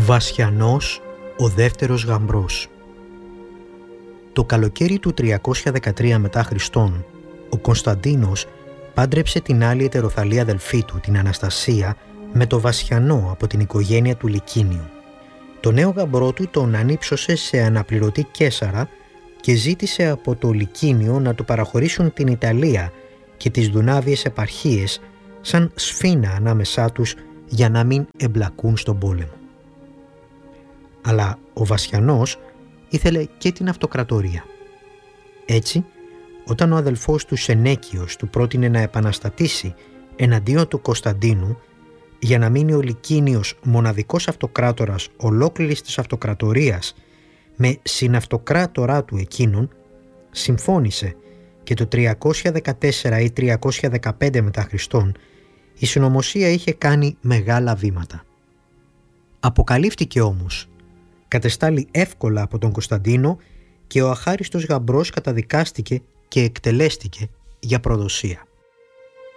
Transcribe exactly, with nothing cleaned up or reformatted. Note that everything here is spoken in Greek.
Βασιανός ο δεύτερος γαμπρός. Το καλοκαίρι του τριακόσια δεκατρία μετά Χριστόν, ο Κωνσταντίνος πάντρεψε την άλλη ετεροθαλή αδελφή του, την Αναστασία, με το Βασιανό από την οικογένεια του Λυκίνιου. Το νέο γαμπρό του τον ανύψωσε σε αναπληρωτή Καίσαρα και ζήτησε από το Λυκίνιο να του παραχωρήσουν την Ιταλία και τις Δουνάβιες επαρχίες σαν σφήνα ανάμεσά τους για να μην εμπλακούν στον πόλεμο. Αλλά ο Βασιανός ήθελε και την αυτοκρατορία. Έτσι, όταν ο αδελφός του Σενέκιος του πρότεινε να επαναστατήσει εναντίον του Κωνσταντίνου για να μείνει ο Λυκίνιος μοναδικός αυτοκράτορας ολόκληρης της αυτοκρατορίας με συναυτοκράτορά του εκείνον, συμφώνησε και το τριακόσια δεκατέσσερα ή τριακόσια δεκαπέντε μετά Χριστόν η συνωμοσία είχε κάνει μεγάλα βήματα. Αποκαλύφθηκε όμως, κατεστάλλει εύκολα από τον Κωνσταντίνο και ο αχάριστος γαμπρός καταδικάστηκε και εκτελέστηκε για προδοσία.